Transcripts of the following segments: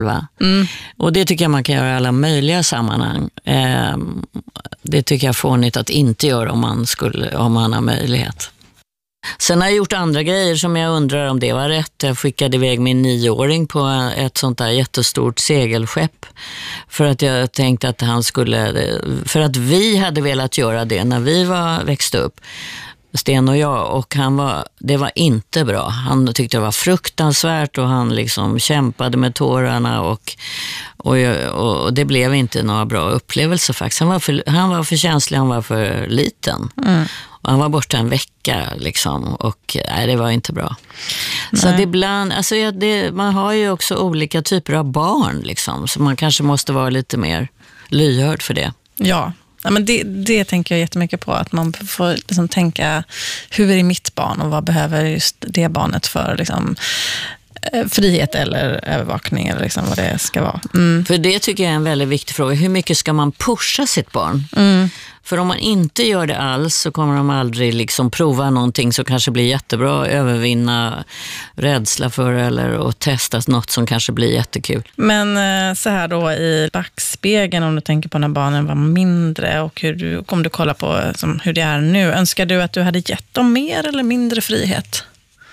Va? Och det tycker jag man kan göra i alla möjliga sammanhang. Det tycker jag är fånigt att inte göra om man har möjlighet. Sen har jag gjort andra grejer som jag undrar om det var rätt. Jag skickade iväg min 9-åring på ett sånt där jättestort segelskepp för att jag tänkte att för att vi hade velat göra det när vi växte upp, Sten och jag, och det var inte bra. Han tyckte det var fruktansvärt och han liksom kämpade med tårarna och det blev inte några bra upplevelser faktiskt. Han var för känslig, han var för liten. Och han var borta en vecka liksom, och nej, det var inte bra. Nej. Så det ibland, alltså man har ju också olika typer av barn liksom, så man kanske måste vara lite mer lyhörd för det. Ja. Ja, men det tänker jag jättemycket på, att man får liksom tänka, hur är mitt barn och vad behöver just det barnet för liksom, frihet eller övervakning eller liksom vad det ska vara. För det tycker jag är en väldigt viktig fråga. Hur mycket ska man pusha sitt barn? För om man inte gör det alls så kommer de aldrig liksom prova någonting som kanske blir jättebra, övervinna rädsla för eller testa något som kanske blir jättekul. Men så här då i backspegeln, om du tänker på när barnen var mindre och om du kollar på hur det är nu, önskar du att du hade gett dem mer eller mindre frihet?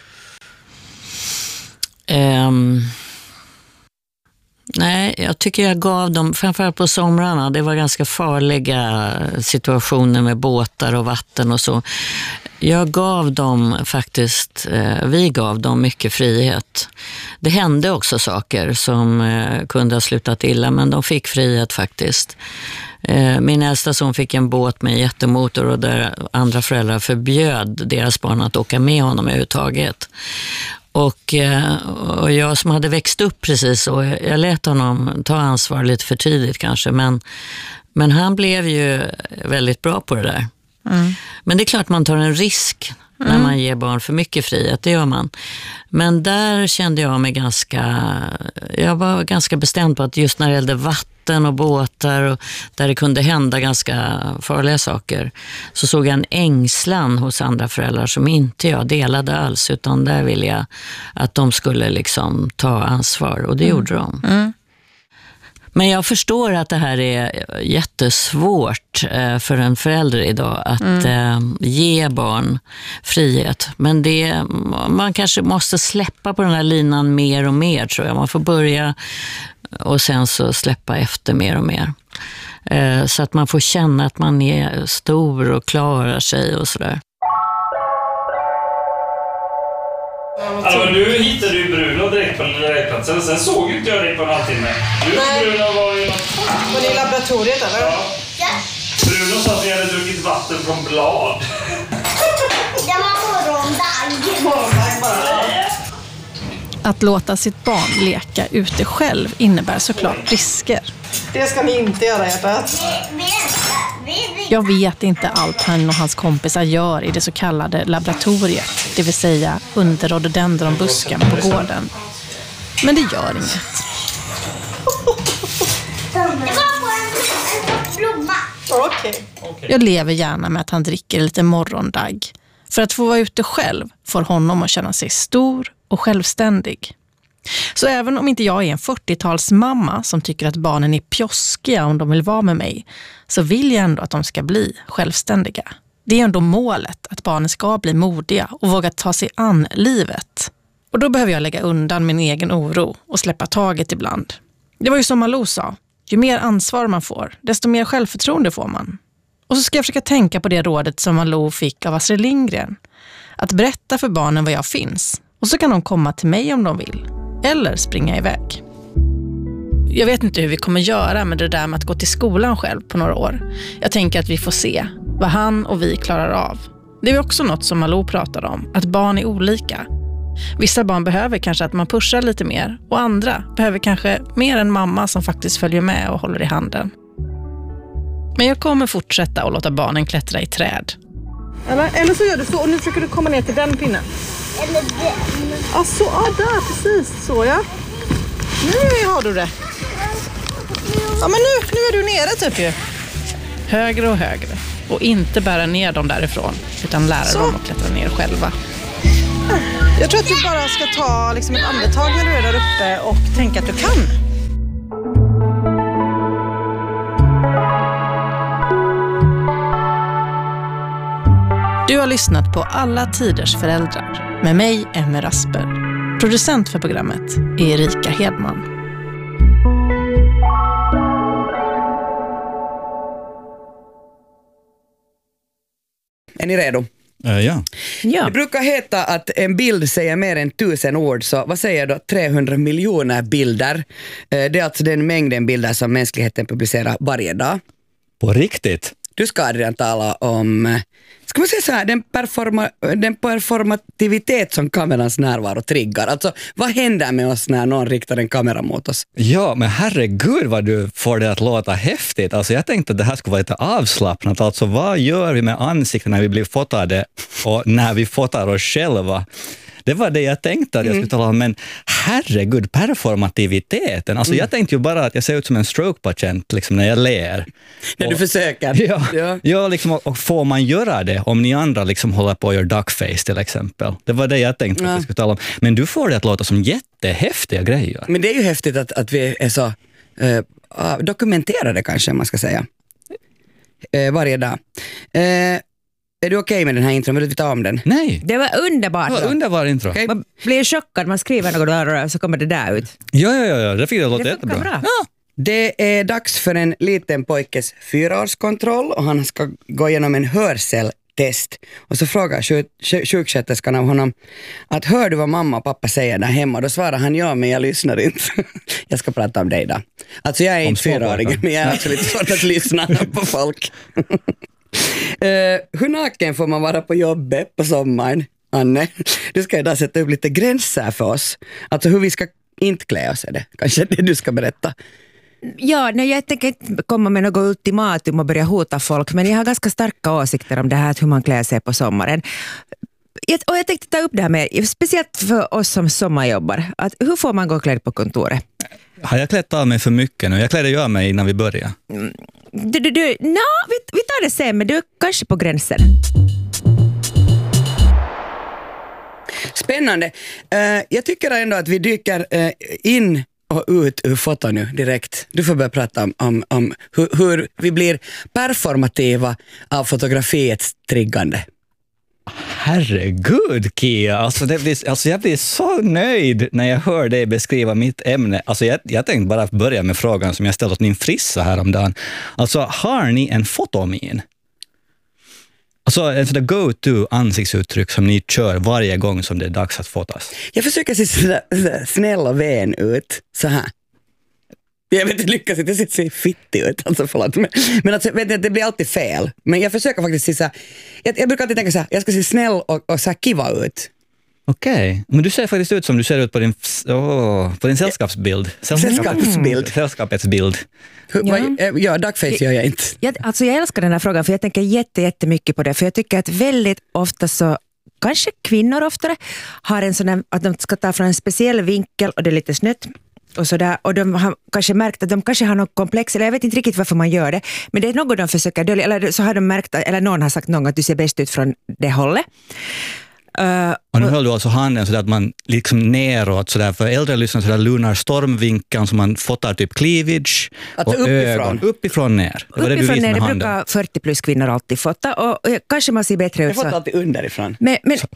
Nej, jag tycker jag gav dem, framförallt på somrarna, det var ganska farliga situationer med båtar och vatten och så. Jag gav dem faktiskt, vi gav dem mycket frihet. Det hände också saker som kunde ha slutat illa, men de fick frihet faktiskt. Min äldsta son fick en båt med en jättemotor och där andra föräldrar förbjöd deras barn att åka med honom överhuvudtaget. Och jag som hade växt upp precis så, jag lät honom ta ansvar lite för tidigt kanske, men han blev ju väldigt bra på det där. Men det är klart man tar en risk när man ger barn för mycket frihet, det gör man. Men där kände jag mig jag var ganska bestämd på att just när det gällde vatten och båtar och där det kunde hända ganska farliga saker, så såg jag en ängslan hos andra föräldrar som inte jag delade alls, utan där ville jag att de skulle liksom ta ansvar, och det gjorde de. Men jag förstår att det här är jättesvårt för en förälder idag att ge barn frihet. Men man kanske måste släppa på den här linan mer och mer, tror jag. Man får börja och sen så släppa efter mer och mer. Så att man får känna att man är stor och klarar sig och sådär. Alltså, nu hittade du Bruno direkt på lägerplatsen. Sen såg ju inte jag dig på en halvtimme. Bruno var ju var det i laboratoriet eller? Ja. Bruno sa att vi hade druckit vatten från blad. Det var morgondag bara. Att låta sitt barn leka ute själv innebär såklart risker. Det ska ni inte göra, hjärtat. Jag vet inte allt han och hans kompisar gör i det så kallade laboratoriet, det vill säga under rhododendronbusken på gården. Men det gör inget. Det var på en blomma. Okej. Jag lever gärna med att han dricker lite morgondagg. För att få vara ute själv får honom att känna sig stor och självständig. Så även om inte jag är en 40-talsmamma som tycker att barnen är pjoskiga om de vill vara med mig, så vill jag ändå att de ska bli självständiga. Det är ändå målet, att barnen ska bli modiga och våga ta sig an livet. Och då behöver jag lägga undan min egen oro och släppa taget ibland. Det var ju som Malou sa, ju mer ansvar man får, desto mer självförtroende får man. Och så ska jag försöka tänka på det rådet som Malou fick av Astrid Lindgren. Att berätta för barnen vad jag finns. Och så kan de komma till mig om de vill. Eller springa iväg. Jag vet inte hur vi kommer göra med det där med att gå till skolan själv på några år. Jag tänker att vi får se vad han och vi klarar av. Det är också något som Malou pratade om, att barn är olika. Vissa barn behöver kanske att man pushar lite mer, och andra behöver kanske mer en mamma som faktiskt följer med och håller i handen. Men jag kommer fortsätta att låta barnen klättra i träd. Eller så gör du så, och nu försöker du komma ner till den pinnen. Eller den. Alltså, där, precis så, ja. Nu har du det. Ja, men nu är du nere typ ju. Högre och högre. Och inte bära ner dem därifrån, utan lära dem att klättra ner själva. Jag tror att du bara ska ta liksom ett andetag när du är där uppe och tänka att du kan. lyssnat på Alla tiders föräldrar med mig, Emma Rasper. Producent för programmet är Erika Hedman. Är ni redo? Ja. Det brukar heta att en bild säger mer än 1000 ord, så vad säger då 300 miljoner bilder? Det är alltså den mängden bilder som mänskligheten publicerar varje dag. På riktigt? Du ska Adrian tala om, ska man säga så här, den performativitet som kamerans närvaro triggar. Alltså, vad händer med oss när någon riktar en kamera mot oss? Ja, men herregud vad du får det att låta häftigt. Alltså jag tänkte att det här skulle vara lite avslappnat. Alltså vad gör vi med ansikten när vi blir fotade och när vi fotar oss själva? Det var det jag tänkte att jag skulle tala om, men herregud, performativiteten. Alltså jag tänkte ju bara att jag ser ut som en stroke-patient liksom, när jag ler. När du försöker. Ja liksom, och får man göra det om ni andra liksom håller på att göra duckface till exempel. Det var det jag tänkte att jag skulle tala om. Men du får det att låta som jättehäftiga grejer. Men det är ju häftigt att vi är så dokumenterade kanske man ska säga. Varje dag. Är du okej med den här intron? Vill du ta om den? Nej. Det var underbart. Ja, underbar intro. Okay. Man blir chockad, man skriver något där och så kommer det där ut. Ja. Det fick det låta jättebra. Bra. Ja. Det är dags för en liten pojkes 4-årskontroll och han ska gå igenom en hörseltest. Och så frågar sjuksköterskan av honom att hör du vad mamma och pappa säger där hemma? Då svarar han ja, men jag lyssnar inte. Jag ska prata om dig då. Alltså jag är inte 4-åring, men jag är också lite svårt att lyssna på folk. Hur naken får man vara på jobbet på sommaren, Anne? Du ska idag sätta upp lite gränser för oss. Alltså hur vi ska inte klä oss är det. Kanske det du ska berätta. Ja, nej, jag tänker inte komma med något ultimatum och börja hota folk, men jag har ganska starka åsikter om det här, hur man klär sig på sommaren. Och jag tänkte ta upp det här med, speciellt för oss som sommarjobbar, att hur får man gå klädd på kontoret? Har jag klätt av mig för mycket nu? Jag klädde ju av mig innan vi började. Vi tar det sen, men du är kanske på gränsen. Spännande. Jag tycker ändå att vi dyker in och ut ur foton nu direkt. Du får börja prata om hur vi blir performativa av fotografiets triggande. Herregud, Kia. Alltså jag blir så nöjd när jag hör dig beskriva mitt ämne. Alltså jag tänkte bara börja med frågan som jag ställde åt min frissa häromdagen. Alltså, har ni en fotomin? Alltså en sån där go-to ansiktsuttryck som ni kör varje gång som det är dags att fotas. Jag försöker se så snäll och vän ut. Så här. Jag vet inte, lyckas inte se fittig ut. Alltså, förlåt. Men alltså, det blir alltid fel. Men jag försöker faktiskt se så här. Jag brukar alltid tänka så här. Jag ska se snäll och så här kiva ut. Okej, men du ser faktiskt ut som du ser ut på din sällskapsbild. Sällskapets bild. Ja, duckface gör jag inte. Jag älskar den här frågan för jag tänker jättemycket på det. För jag tycker att väldigt ofta så, kanske kvinnor oftare, har en sån här, att de ska ta från en speciell vinkel och det är lite snett. Och, sådär, och de har kanske märkt att de kanske har något komplex, eller jag vet inte riktigt varför man gör det, men det är något de försöker dölja, eller så har de märkt, eller någon har sagt någon att du ser bäst ut från det hållet. Och nu höll du alltså handen så att man liksom neråt sådär, för äldre lyssnar sådär lunar stormvinkeln som man fotar typ cleavage att och uppifrån. Ögon. Uppifrån ner. Det var uppifrån det ner, det brukar 40 plus kvinnor alltid fota och kanske man ser bättre ut så. Jag fotar alltid underifrån. Men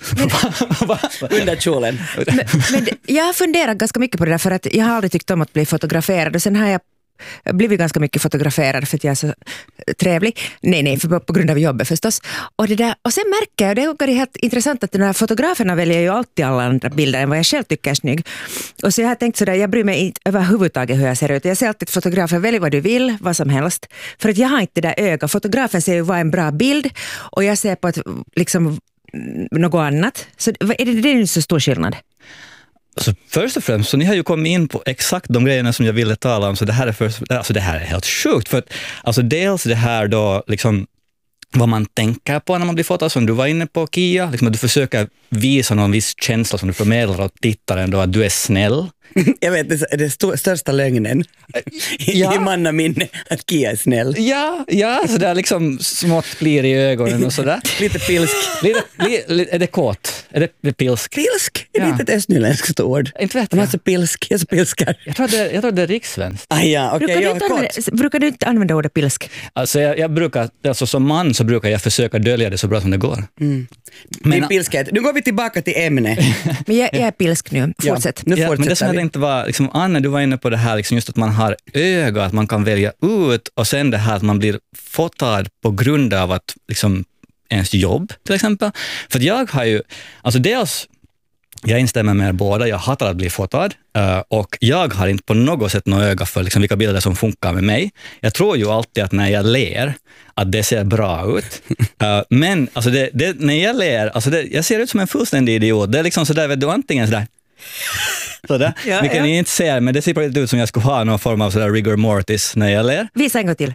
under kjolen. Men jag har funderat ganska mycket på det där för att jag har aldrig tyckt om att bli fotograferad och sen har jag blivit ganska mycket fotograferad för att jag är så trevlig. Nej, för på grund av jobbet förstås. Och sen märker jag, och det är helt intressant att de här fotograferna väljer ju alltid alla andra bilder än vad jag själv tycker är snygg. Och så jag har tänkt sådär, jag bryr mig inte överhuvudtaget hur jag ser ut. Jag ser alltid fotografer, välj vad du vill, vad som helst. För att jag har inte det där ögat. Fotografen ser ju vad en bra bild och jag ser på att liksom något annat. Så är det så stor skillnad? Alltså, först och främst, så ni har ju kommit in på exakt de grejerna som jag ville tala om, så det här är helt sjukt, för att alltså dels det här då liksom vad man tänker på när man blir fotad, som du var inne på, Kia, liksom att du försöker visa någon viss känsla som du förmedlar åt tittaren då, att du är snäll Jag vet, det är det största lögnen i mannaminne att Kia är snäll. Ja, så där liksom smått blir i ögonen och sådär. Lite pilsk. Är det kåt? Är det pilsk? Pilsk? Är det inte ett östnyländskt ord? Inte vet De jag. har så pilsk, jag är så pilskar. Jag tror det är rikssvenskt. Brukar du inte använda ordet pilsk? Alltså jag brukar, alltså som man så brukar jag försöka dölja det så bra som det går. Men pilskhet. Nu går vi tillbaka till ämnet. Men jag är pilsk nu, fortsätt. Nu Men det som jag vi. tänkte var, liksom, Anne, du var inne på det här liksom just att man har öga, att man kan välja ut, och sen det här att man blir fotad på grund av att liksom, ens jobb till exempel. För att jag har ju, alltså dels, jag instämmer med er båda, jag hatar att bli fotad och jag har inte på något sätt något öga för liksom, vilka bilder som funkar med mig. Jag tror ju alltid att när jag ler att det ser bra ut. Men alltså när jag ler, alltså jag ser ut som en fullständig idiot. Det är liksom sådär, vet du, antingen sådär vilket ni inte ser, men det ser på lite ut som jag skulle ha någon form av sådär rigor mortis när jag ler. Visa en gång till.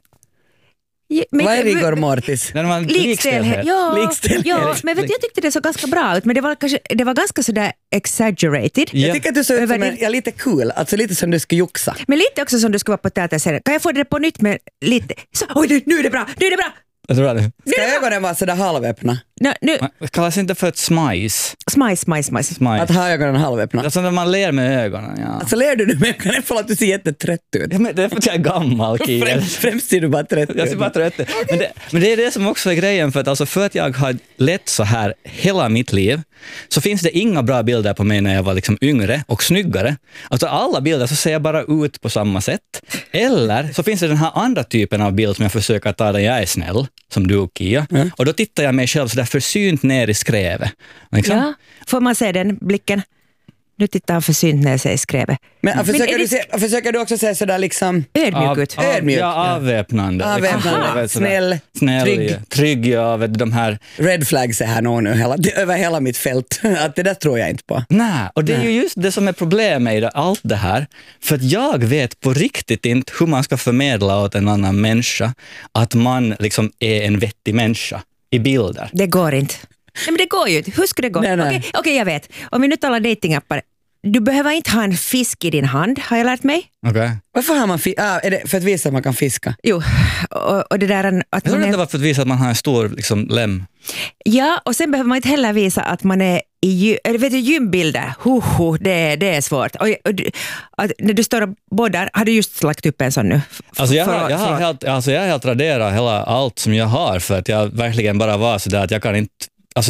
Vad är rigor mortis? Likställdhet. Ja, men vet du, jag tyckte det såg ganska bra ut, men det var ganska sådär exaggerated. Jag tycker att du såg ut som lite cool, alltså lite som du skulle juxa. Men lite också som du skulle vara på teaterscenen. Kan jag få det på nytt med lite? Oj, nu är det bra! Jag tror det. Ska ögonen vara sådär halvöppna? Nu. Det kallas inte för ett smajs. Smajs. Att ha ögonen halvöppna? Alltså när man ler med ögonen, ja. Alltså ler du med ögonen för att du ser jättetrött ut? Ja, men det är för att jag är gammal, Kia. Främst ser du bara trött ut. Jag ser bara trött ut. Men det är det som också är grejen, för att jag har lett så här hela mitt liv, så finns det inga bra bilder på mig när jag var liksom yngre och snyggare. Alltså alla bilder så ser jag bara ut på samma sätt. Eller så finns det den här andra typen av bild som jag försöker ta där jag är snäll, som du, Kia. Och då tittar jag mig själv så där försynt ner i skrevet. Liksom. Ja, får man se den blicken? Nu tittar han försynt ner sig i skrevet. Men försöker du också säga sådär liksom... Ödmjuk ut. Ödmjuk. Ja, avväpnande. Avväpnande, snäll, trygg, ja, vet, de här... Red flags är här nu över hela mitt fält. Att det där tror jag inte på. Nej, och det är ju just det som är problemet i allt det här. För att jag vet på riktigt inte hur man ska förmedla åt en annan människa att man liksom är en vettig människa i bilder. Det går inte. Nej, men det går ju inte. Hur skulle det gå? Okej, jag vet. Om vi nu talar datingappar. Du behöver inte ha en fisk i din hand, har jag lärt mig. Okay. Varför har man är det för att visa att man kan fiska? Jo, och det där att jag tror det var för att visa att man har en stor liksom, lem. Ja, och sen behöver man inte heller visa att man är i gymbilder. Det är svårt. Och när du står och boddar, har du just lagt upp en sån nu? Alltså jag har helt raderat allt som jag har, för att jag verkligen bara var så där att jag kan inte. Alltså,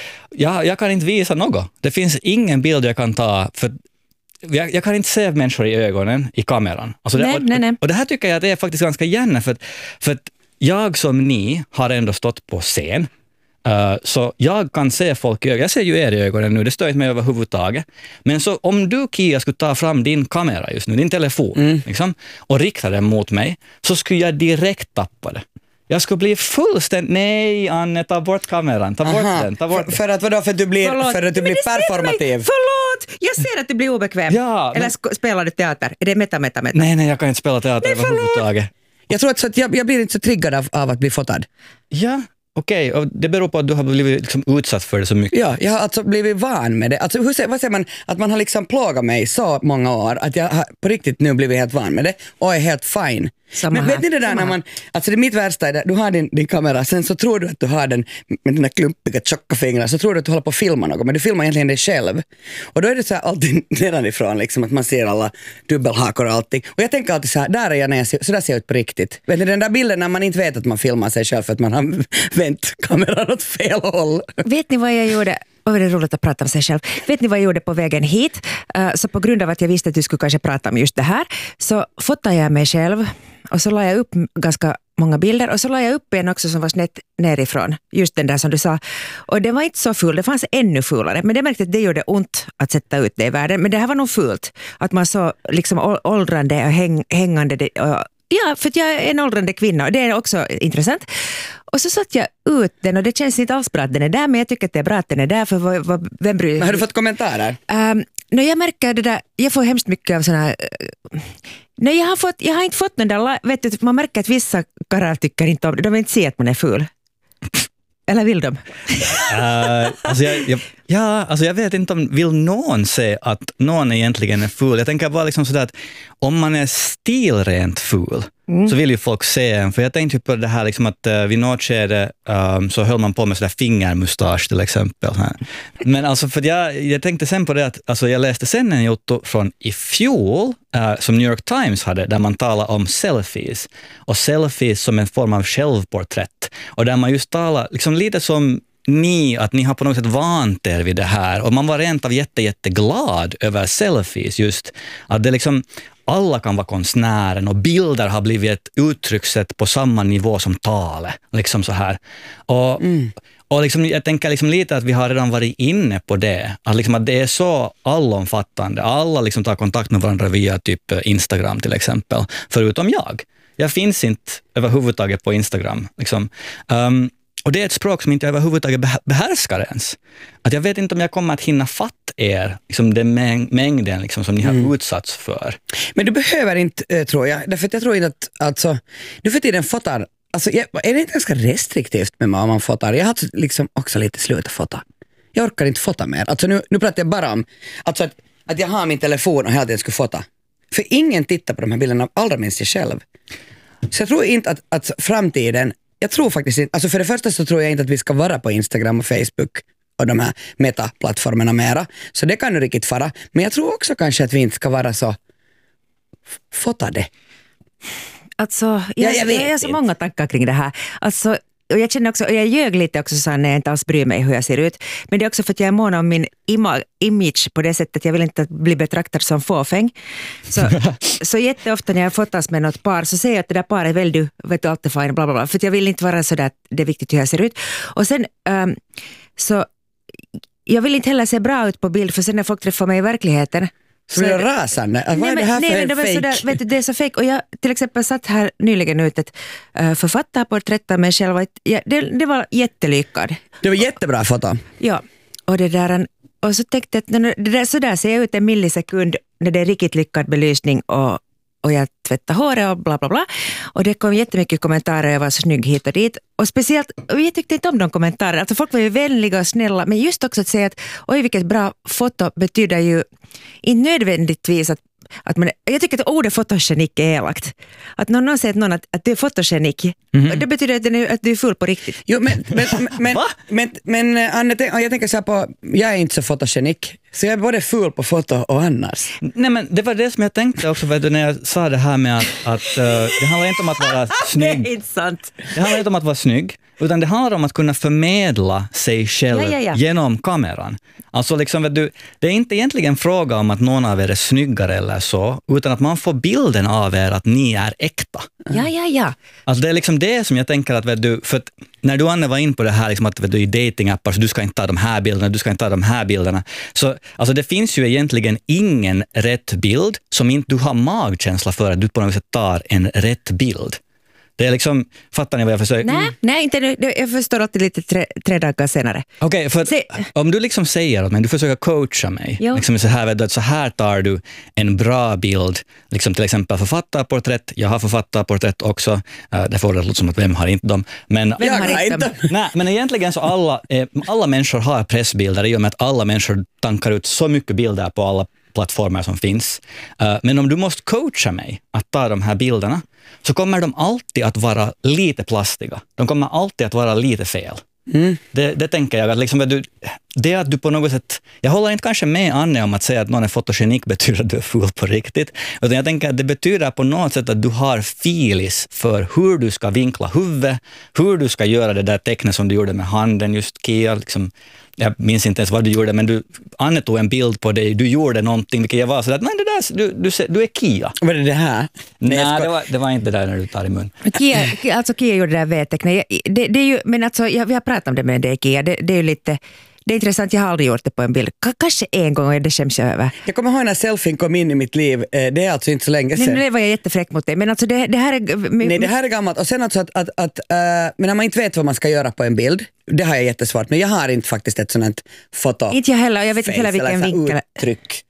jag kan inte visa något. Det finns ingen bild jag kan ta, för jag kan inte se människor i ögonen i kameran. Alltså nej. Och det här tycker jag att det är faktiskt ganska gärna, för att jag som ni har ändå stått på scen. Så jag kan se folk i ögonen. Jag ser ju er i ögonen nu, det stör inte mig överhuvudtaget. Men så om du, Kia, skulle ta fram din kamera just nu, din telefon, liksom, och rikta den mot mig, så skulle jag direkt tappa det. Jag skulle bli fullständigt... Nej, Anne, ta bort kameran. Ta bort den. För att vadå? För att du blir performativ? Förlåt! Jag ser att du blir obekväm. Ja, eller spelar du teater? Är det meta? Nej, jag kan inte spela teater överhuvudtaget. Jag tror att jag blir inte så triggad av att bli fotad. Ja. Okej, och det beror på att du har blivit liksom utsatt för det så mycket. Ja, jag har alltså blivit van med det. Alltså, vad säger man? Att man har liksom plågat mig så många år att jag har på riktigt nu blivit helt van med det och är helt fine. Men vet ni det där när man, alltså det är mitt värsta är det, du har din kamera, sen så tror du att du har den med dina klumpiga tjocka fingrar, så tror du att du håller på att filma något, men du filmar egentligen dig själv. Och då är det så här alltid nedanifrån liksom, att man ser alla dubbelhakor och allting. Och jag tänker alltid så här, där är jag när jag ser, så där ser jag ut på riktigt. Vet ni den där bilden när man inte vet att man filmar sig själv för att man har vänt kameran åt fel håll. Vet ni vad jag gjorde? Vad är det roligt att prata om sig själv. Vet ni vad jag gjorde på vägen hit? Så på grund av att jag visste att du skulle kanske prata om just det här, så fotade jag mig själv och så la jag upp ganska många bilder och så la jag upp en också som var snett nerifrån. Just den där som du sa. Och det var inte så ful, det fanns ännu fulare. Men det märkte att det gjorde ont att sätta ut det i världen. Men det här var nog fult. Att man så liksom åldrande och hängande. Ja, för att jag är en åldrande kvinna och det är också intressant. Och så satt jag ut den och det känns inte alls bra att den är där, men jag tycker att det är bra att den är där, för vem bryr sig? Har du fått kommentarer? Jag märker det där, jag får hemskt mycket av sådana här... Nej, jag har inte fått den där, vet du, man märker att vissa karlar tycker inte om det, de vill inte se att man är ful. Eller vill de? Alltså jag vet inte om vill någon se att någon egentligen är ful. Jag tänker bara liksom sådär att om man är stilrent ful så vill ju folk se en. För jag tänkte ju på det här liksom att vid något skede så höll man på med sådär fingermustasch till exempel. Men alltså för jag tänkte sen på det att alltså jag läste sen en jotto från i fjol som New York Times hade där man talar om selfies. Och selfies som en form av självporträtt. Och där man just talar liksom lite som att ni har på något sätt vant er vid det här. Och man var rent av jätteglad över selfies just. Att det liksom alla kan vara konstnären och bilder har blivit ett uttryckssätt på samma nivå som talet. Liksom så här. Och liksom, jag tänker liksom lite att vi har redan varit inne på det. Att, liksom att det är så allomfattande. Alla liksom tar kontakt med varandra via typ Instagram till exempel. Förutom jag. Jag finns inte överhuvudtaget på Instagram. Liksom. Och det är ett språk som inte jag överhuvudtaget behärskar ens. Att jag vet inte om jag kommer att hinna fatt er, liksom den mängden liksom, som ni har utsatts för. Men du behöver inte, tror jag. Därför att jag tror inte att, alltså, nu för tiden fotar, alltså, är det inte ganska restriktivt med vad man fotar? Jag har liksom också lite slutat fota. Jag orkar inte fota mer. Alltså nu pratar jag bara om alltså att jag har min telefon och hela tiden ska fota. För ingen tittar på de här bilderna, allra minst jag själv. Så jag tror inte att framtiden, jag tror faktiskt inte, alltså för det första så tror jag inte att vi ska vara på Instagram och Facebook och de här meta-plattformarna mera. Så det kan ju riktigt fara. Men jag tror också kanske att vi inte ska vara så fotade. Alltså, jag har så många tankar kring det här. Alltså, och jag känner också, och jag ljög lite också så när jag inte alls bryr mig hur jag ser ut. Men det är också för att jag är mån om min image på det sättet. Jag vill inte bli betraktad som fåfäng. Så jätteofta när jag fotas med något par så säger jag att det där paret är väl du, vet du, allt är fine, bla bla bla. För att jag vill inte vara så där att det är viktigt hur jag ser ut. Och sen så jag vill inte heller se bra ut på bild för sen när folk träffar mig i verkligheten så är det rasande. Vad är det här för fake? Vet du, det är så fake. Och jag till exempel satt här nyligen ut ett författarporträtt av mig själv. Det var jättelyckad. Det var jättebra foto. Ja, och det där... Och så tänkte jag att så där ser jag ut en millisekund när det är riktigt lyckad belysning och jag tvättade håret och bla bla bla. Och det kom jättemycket kommentarer, jag var så snygg hit och dit. Och speciellt, och jag tyckte inte om de kommentarer. Alltså folk var ju vänliga och snälla, men just också att säga att oj vilket bra foto betyder ju inte nödvändigtvis att man, jag tycker att ordet fotogenik är elakt. Att någon säger någon att du är fotogenik, det betyder att du är full på riktigt. Jo, men Anne, jag tänker så här på, jag är inte så fotogenik. Så jag är både full på foto och annars. Nej, men det var det som jag tänkte också när jag sa det här med att det handlar inte om att vara snygg. Det är inte sant. Det handlar inte om att vara snygg, utan det handlar om att kunna förmedla sig själv genom kameran. Alltså liksom, det är inte egentligen fråga om att någon av er är snyggare eller så, utan att man får bilden av er att ni är äkta. Ja. Alltså det är liksom det som jag tänker att, för att när du Anne var in på det här liksom att du i datingappar så du ska inte ta de här bilderna, du ska inte ta de här bilderna. Så alltså det finns ju egentligen ingen rätt bild som inte du har magkänsla för att du på något sätt tar en rätt bild. Det är liksom, fattar ni vad jag försöker? Nej, inte nu. Jag förstår alltid lite tre dagar senare. Okej, för om du liksom säger att du försöker coacha mig, liksom så här tar du en bra bild, liksom till exempel författarporträtt. Jag har författarporträtt också. Det får det låta som att vem har inte dem. Men jag har inte. Nej, men egentligen så alla människor har pressbilder i och med att alla människor tankar ut så mycket bilder på alla plattformar som finns. Men om du måste coacha mig att ta de här bilderna så kommer de alltid att vara lite plastiga. De kommer alltid att vara lite fel. Det tänker jag. Att liksom, det att du på något sätt... Jag håller inte kanske med Anne om att säga att någon är fotogenik betyder att du är full på riktigt. Utan jag tänker att det betyder på något sätt att du har filis för hur du ska vinkla huvudet, hur du ska göra det där tecknet som du gjorde med handen, just Kia, liksom... Jag minns inte ens vad du gjorde, men Anne tog en bild på dig. Du gjorde någonting, vilket jag var så att nej, det där, du är Kia. Var det här? Nej, det var inte det där när du tar i mun. Kia gjorde det där V-tecknet. Det är ju, men alltså, vi har pratat om det med det Kia. Det är ju lite... Det är intressant, jag har aldrig gjort det på en bild. Kanske en gång och det skäms jag över. Jag kommer ihåg när selfien kom in i mitt liv. Det är alltså inte så länge sedan. Nej, det var jag jättefräck mot dig. Men alltså det här är... Nej, det här är gammalt. Och sen alltså men när man inte vet vad man ska göra på en bild, det har jag jättesvårt. Men jag har inte faktiskt ett sådant foto. Inte jag heller, jag vet inte heller vilken vinkel. Uttryck.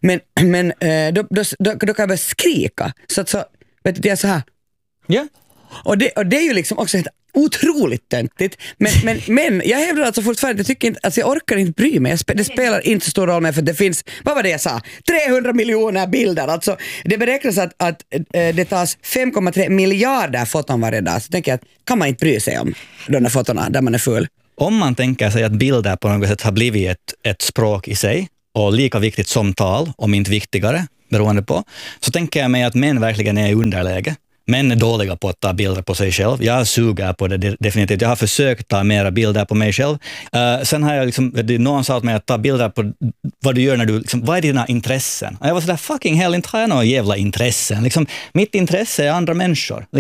Men då kan jag börja skrika. Så vet du, det är så här. Ja. Och det är ju liksom också ett otroligt töntigt. Men jag hävdar alltså fortfarande, jag tycker inte, alltså jag orkar inte bry mig. Det spelar inte så stor roll med, för det finns, vad var det jag sa? 300 miljoner bilder. Alltså det beräknas att det tas 5,3 miljarder foton varje dag. Så tänker jag att kan man inte bry sig om de där fotona där man är full? Om man tänker sig att bilder på något sätt har blivit ett språk i sig och lika viktigt som tal, om inte viktigare, beroende på, så tänker jag mig att män verkligen är i underläge. Män är dåliga på att ta bilder på sig själv. Jag suger på det definitivt. Jag har försökt ta mera bilder på mig själv. Sen har jag liksom, någon sa åt mig att ta bilder på vad du gör när du, liksom, vad är dina intressen? Och jag var sådär, fucking hell, inte har jag några jävla intressen. Liksom, mitt intresse är andra människor.